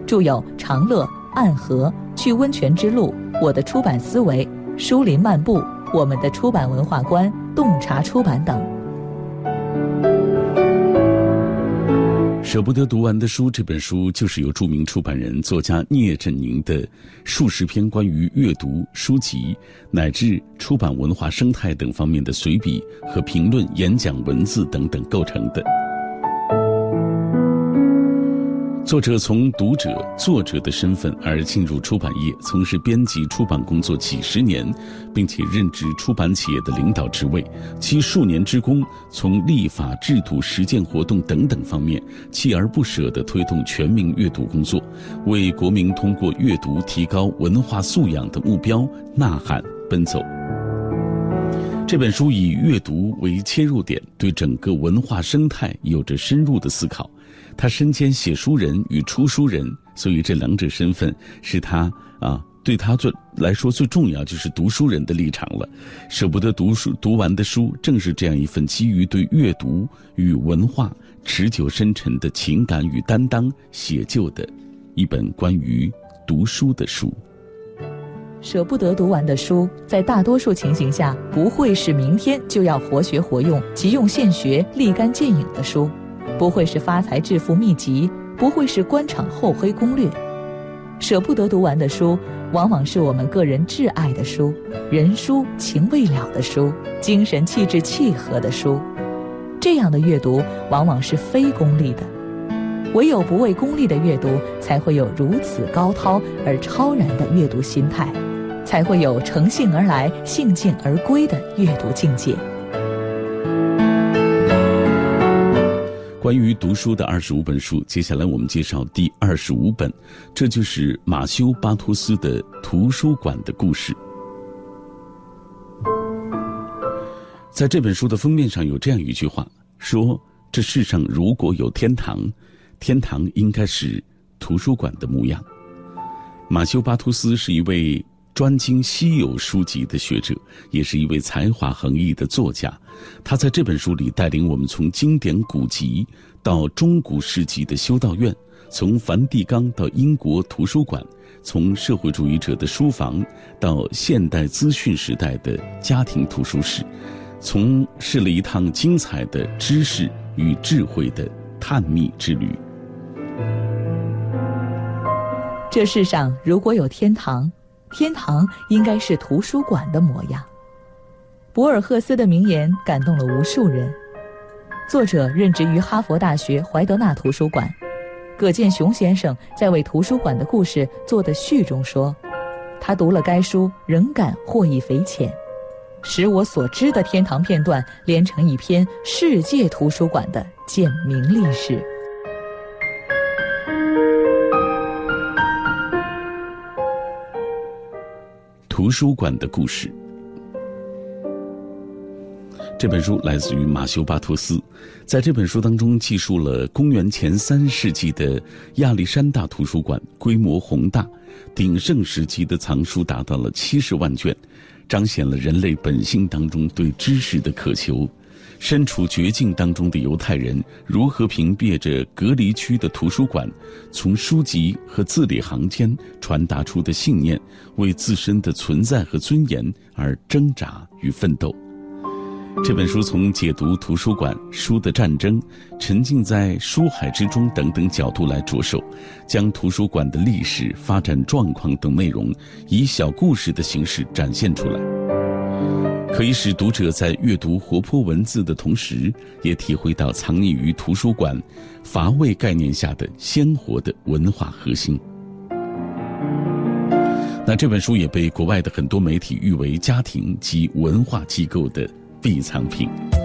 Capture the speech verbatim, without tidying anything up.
著有《长乐》《暗河》《去温泉之路》《我的出版思维》《书林漫步》《我们的出版文化观》洞察出版等。 舍不得读完的书，这本书就是由著名出版人作家聂振宁的数十篇关于阅读、书籍乃至出版文化生态等方面的随笔和评论、演讲文字等等构成的。作者从读者、作者的身份而进入出版业，从事编辑出版工作几十年，并且任职出版企业的领导职位。其数年之功，从立法、制度、实践活动等等方面，锲而不舍地推动全民阅读工作，为国民通过阅读提高文化素养的目标呐喊奔走。这本书以阅读为切入点，对整个文化生态有着深入的思考。他身兼写书人与出书人，所以这两者身份是他啊，对他最来说最重要就是读书人的立场了。舍不得读书读完的书，正是这样一份基于对阅读与文化持久深沉的情感与担当写就的一本关于读书的书。 舍不得读完的书，在大多数情形下不会是明天就要活学活用、即用现学、立竿见影的书，不会是发财致富秘籍，不会是官场厚黑攻略。舍不得读完的书，往往是我们个人挚爱的书，人书情未了的书，精神气质契合的书。这样的阅读往往是非功利的，唯有不为功利的阅读，才会有如此高涛而超然的阅读心态，才会有乘兴而来、兴尽而归的阅读境界。 关于读书的二十五本书，接下来我们介绍第二十五本，这就是马修·巴托斯的《图书馆的故事》。在这本书的封面上有这样一句话，说这世上如果有天堂，天堂应该是图书馆的模样。马修·巴托斯是一位专精稀有书籍的学者，也是一位才华横溢的作家。他在这本书里带领我们从经典古籍到中古世纪的修道院，从梵蒂冈到英国图书馆，从社会主义者的书房到现代资讯时代的家庭图书室，从事了一趟精彩的知识与智慧的探秘之旅。 这世上如果有天堂，天堂应该是图书馆的模样。博尔赫斯的名言感动了无数人。作者任职于哈佛大学怀德纳图书馆。葛剑雄先生在为图书馆的故事做的序中说，他读了该书仍感获益匪浅，使我所知的天堂片段连成一篇世界图书馆的简明历史。 图书馆的故事，这本书来自于马修·巴托斯。在这本书当中记述了公元前三世纪的亚历山大图书馆，规模宏大，鼎盛时期的藏书达到了七十万卷，彰显了人类本性当中对知识的渴求。身处绝境当中的犹太人如何凭借着隔离区的图书馆，从书籍和字里行间传达出的信念，为自身的存在和尊严而挣扎与奋斗。这本书从解读图书馆、书的战争、沉浸在书海之中等等角度来着手，将图书馆的历史、发展状况等内容以小故事的形式展现出来，可以使读者在阅读活泼文字的同时，也体会到藏匿于图书馆乏味概念下的鲜活的文化核心。那这本书也被国外的很多媒体誉为家庭及文化机构的必藏品。